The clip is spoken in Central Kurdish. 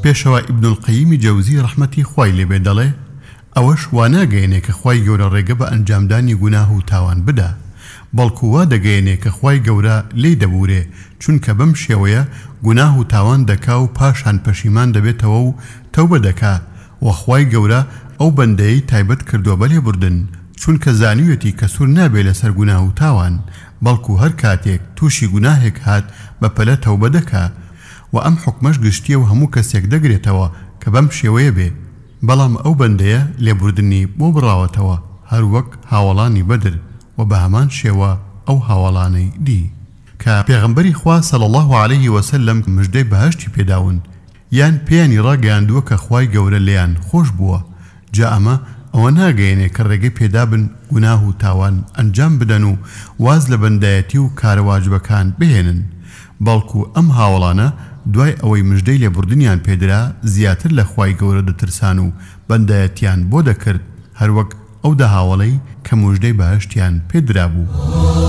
پێشەوە ئیبن القەییمی جەوزی ڕەحمەتی خوای لێبێ دەڵێ ئەوەش وا ناگەیەنێ کە خوای گەورە ڕێگە بە ئەنجامدانی گوناه و تاوان بدا، بەڵکو وا دەگەیەنێ کە خوای گەورە لێی دەبورێ، چونکە بەم شێوەیە گوناه و تاوان دەکا و پاشان پەشیمان دەبێتەوە و تەوبە دەکا و خوای گەورە ئەو بەندەی تایبەت کردووە بە لێبوردن، چونکە زانیوێتی کە سوور نابێ لەسەر گوناه و تاوان، بەڵکو هەر کاتێک تووشی گوناهێک هات بە پەلە تەوبە دەکا و ئەم حکمەش گشتیە و هەموو کەسێک دەگرێتەوە کە بەم شێوەیە بێ. بەڵام ئەو بەندەیە لێبوردنی بۆ بڕاوەتەوە هەر وەک هاوڵانی بەدر و بە هەمان شێوە ئەو هاوڵانەی دی کە پێغەمبەری خوا صلی الله عليه وسلم مژدەی بەهەشتی پێداون یان پێیانی ڕاگەیاندووە کە خوای گەورە لێیان خۆش بووە. جا ئەمە ئەوە ناگەیەنێ کە ڕێگەی پێدابن گوناه و تاوان ئەنجام بدەن و واز لە بەندایەتی و کارەواجبەکان بهێنن، بەڵکو ئەم هاوڵانە دوای ئەوەی مژدەی لێبوردنیان پێدرا زیاتر لە خوای گەورە دەترسان و بەندایەتیان بۆ دەکرد، هەروەک ئەو دە هاوڵەی کە مژدەی بەهەشتیان پێدرا بوو.